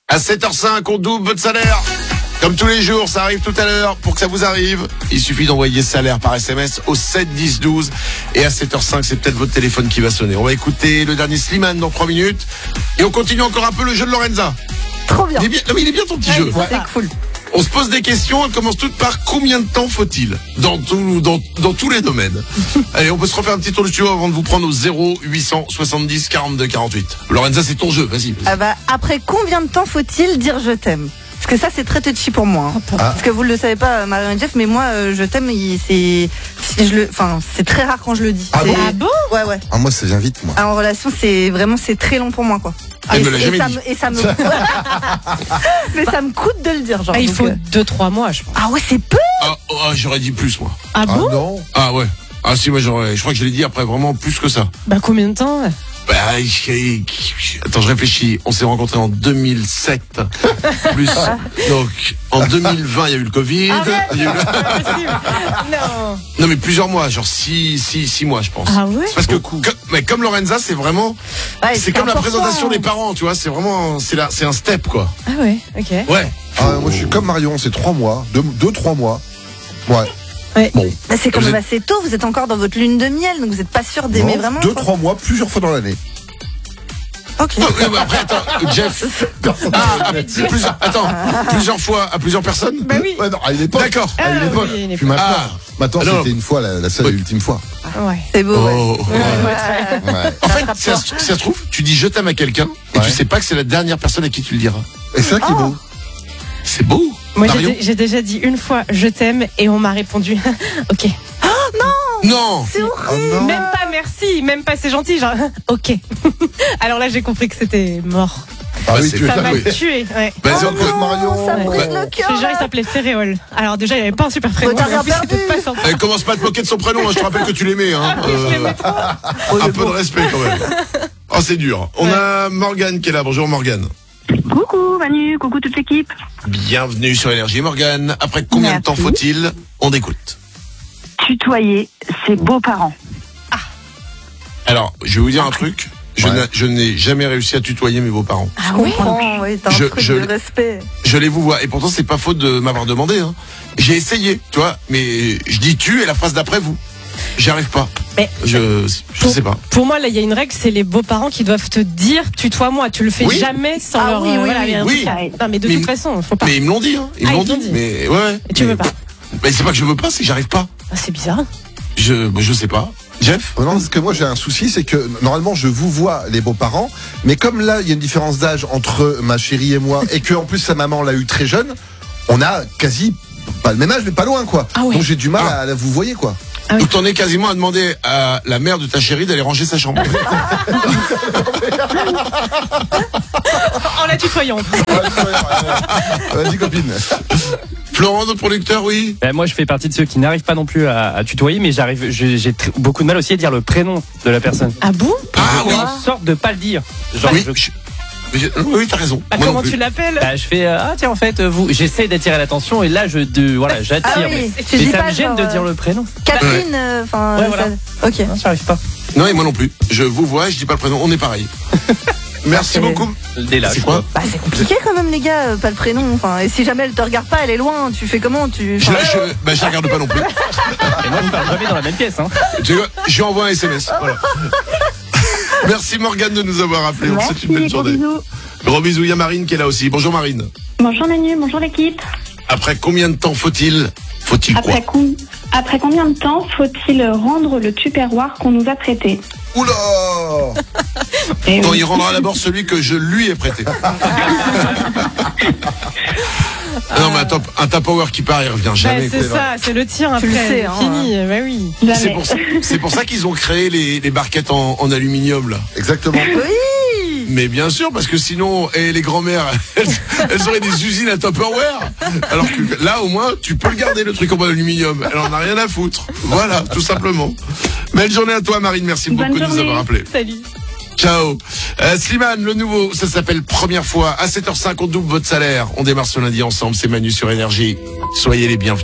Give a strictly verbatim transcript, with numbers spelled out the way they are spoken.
À sept heures cinq, on double votre salaire. Comme tous les jours, ça arrive tout à l'heure. Pour que ça vous arrive, il suffit d'envoyer salaire par S M S au sept dix douze. Et à sept heures cinq, c'est peut-être votre téléphone qui va sonner. On va écouter le dernier Slimane dans trois minutes. Et on continue encore un peu le jeu de Lorenza. Trop bien. Il est bien, non mais il est bien ton petit ouais, jeu. C'est cool. On se pose des questions, elles commencent toutes par combien de temps faut-il dans, tout, dans, dans tous les domaines. Allez, on peut se refaire un petit tour de studio avant de vous prendre au zéro huit cent soixante-dix quarante-deux quarante-huit. Lorenza, c'est ton jeu, vas-y. vas-y. Ah bah, après combien de temps faut-il dire je t'aime ? Parce que ça, c'est très touchy pour moi. Hein. Ah. Parce que vous ne le savez pas, Marion et Jeff, mais moi, euh, je t'aime, il, c'est, si je le, enfin, c'est très rare quand je le dis. Ah c'est, bon, ah bon Ouais, ouais. Ah, moi, ça vient vite, moi. Ah, en relation, c'est vraiment, c'est très long pour moi, quoi. Elle et, me l'a et jamais ça dit. me, et ça me, mais ça me coûte de le dire, genre. Ah, il donc, faut euh... deux trois mois, je pense. Ah ouais, c'est peu. Ah, oh, j'aurais dit plus, moi. Ah bon Ah non. Ah ouais. Ah si, moi j'aurais. Je crois que je l'ai dit après vraiment plus que ça. Bah combien de temps? Bah, je- attends, je réfléchis. On s'est rencontrés en deux mille sept. Plus. Donc, en deux mille vingt, il y a eu le Covid. Il y a eu le- Pas possible. Non. Non, mais plusieurs mois, genre six, six, six mois, je pense. Ah ouais. C'est parce que, comme, mais comme Lorenza, c'est vraiment, Ouais, c'est comme la important. présentation des parents, tu vois. C'est vraiment, c'est là, c'est un step, quoi. Ah ouais, ok. Ouais. Ah, moi, je suis comme Marion, c'est trois mois. Deux, deux, trois mois. Ouais. Bon. Bah, c'est quand Vous même êtes- assez tôt. Vous êtes encore dans votre lune de miel, donc vous n'êtes pas sûr d'aimer Non, vraiment. deux, quoi. trois mois, plusieurs fois dans l'année. Ok. Ah, oui, mais après, attends, Jeff. Ah, à plusieurs, attends, plusieurs fois à plusieurs personnes. Bah oui. Ouais, non, à une époque. D'accord. À une Ah, époque. oui, à une Puis époque. maintenant, Ah. maintenant Alors- c'était une fois, la, la seule Oui. et ultime fois. Ouais. C'est beau. Ouais. Oh. Ouais, ouais. Ouais. En fait, si ça, se- si ça se trouve, tu dis je t'aime à quelqu'un et Ouais. tu sais pas que c'est la dernière personne à qui tu le diras. Et c'est ça qui est beau. C'est beau. Moi j'ai, Marion dé- j'ai déjà dit une fois je t'aime et on m'a répondu ok. Non. C'est horrible. Oh non. Même pas merci, même pas c'est gentil, genre ok. Alors là j'ai compris que c'était mort. Ah Bah, oui, c'est tu es Ça Ah m'a oui. tué. Ouais. Bah, Oh c'est encore- non, Marion. ça me brise Ouais. le Je cœur. te jure, il s'appelait Ferréol. Alors déjà il avait pas un super prénom. Oh, t'as mais en rien plus, c'était perdu. pas sympa. Elle commence pas à te moquer de son prénom, hein, je te rappelle que tu l'aimais. Hein. Oui, je l'aimais trop. Oh, un le peu de beau. respect quand même. Oh, c'est dur. On Ouais. a Morgane qui est là. Bonjour Morgane. Coucou Manu, coucou toute l'équipe. Bienvenue sur Énergie. Morgane, après combien de temps Merci. faut-il? On écoute. Tutoyer ses beaux-parents. Alors, je vais vous dire un truc. Je, Ouais. n'a- je n'ai jamais réussi à tutoyer mes beaux-parents. Ah Je ouais. comprends, oui, t'as un Je- truc je- de respect. Je les vous vois. Et pourtant, c'est pas faute de m'avoir demandé. Hein. J'ai essayé, tu vois. Mais je dis tu et la phrase d'après vous. J'y arrive pas. Mais- je, je Pour- sais pas. Pour moi, là, il y a une règle, c'est les beaux-parents qui doivent te dire tutoie-moi. Tu le fais Oui. jamais sans Ah leur. oui, oui, voilà, oui, il y a un oui. truc à- Non, mais de Mais- toute façon, faut pas. Mais ils me l'ont dit. Hein. Ils Ah, me l'ont ils t'ont dit. dit. Mais ouais. ouais. Et tu mais, veux pas. Mais c'est pas que je veux pas, c'est que j'arrive pas. Ah, c'est bizarre. Je, je sais pas. Jeff. Oh non, parce que moi j'ai un souci, c'est que normalement je vous vois les beaux-parents, mais comme là il y a une différence d'âge entre ma chérie et moi, et que en plus sa maman l'a eu très jeune, on a quasi pas le même âge, mais pas loin quoi. Ah ouais. Donc j'ai du mal Ah. à la vous voyez quoi. Ah oui. Donc t'en es quasiment à demander à la mère de ta chérie d'aller ranger sa chambre. En la tutoyant. Vas-y copine. Florent, notre producteur, oui. Ben, moi, je fais partie de ceux qui n'arrivent pas non plus à, à tutoyer, mais j'arrive, j'ai j'ai tr- beaucoup de mal aussi à dire le prénom de la personne. Ah bon? Ah Je oui. fais en sorte de pas le dire. Genre, Oui, je, je- mais j'ai- oui, t'as raison. Ah, Moi non comment plus. tu l'appelles? bah, je fais euh, ah tiens en fait euh, vous, j'essaie d'attirer l'attention et là je de, voilà j'attire. Ah oui, mais tu mais dis ça pas me gêne genre, de dire euh, le prénom. Catherine, euh, enfin. Ouais, euh, voilà. ça- Ok. Non, j'arrive pas. Non, et moi non plus. Je vous vois et je dis pas le prénom. On est pareil. Merci Parfait. beaucoup. Dès là. C'est je quoi crois. Bah c'est compliqué quand même les gars, euh, pas le prénom. Enfin, et si jamais elle te regarde pas, elle est loin. Tu fais comment? Tu. je, enfin, je, bah, je la regarde pas non plus. Et moi je parle jamais dans la même pièce. Hein. Tu sais quoi, je lui envoie un S M S. Voilà. Merci Morgane de nous avoir appelés. On te souhaite une belle Merci, gros journée. bisous. Gros bisous. Il y a Marine qui est là aussi. Bonjour Marine. Bonjour Manu, bonjour l'équipe. Après combien de temps faut-il Faut-il quoi Après, com- Après combien de temps faut-il rendre le tupperware qu'on nous a prêté? Oula. Eh Quand oui. il rendra d'abord celui que je lui ai prêté. Ah non mais attends, un Tupperware qui part, il revient Bah, jamais. c'est ça, c'est le tir après. Tu le sais, hein. Fini, bah oui. Jamais. C'est pour ça, c'est pour ça qu'ils ont créé les, les barquettes en, en aluminium là. Exactement. Oui. Mais bien sûr, parce que sinon, et les grand-mères, elles, elles auraient des usines à Tupperware. Alors que là, au moins, tu peux le garder le truc en bois d'aluminium. Elle en a rien à foutre. Voilà, tout simplement. Belle journée à toi, Marine. Merci Bonne beaucoup de nous journée. avoir appelés. Salut. Ciao. Euh, Slimane, le nouveau, ça s'appelle Première fois. À sept heures cinq, on double votre salaire. On démarre ce lundi ensemble. C'est Manu sur Énergie. Soyez les bienvenus.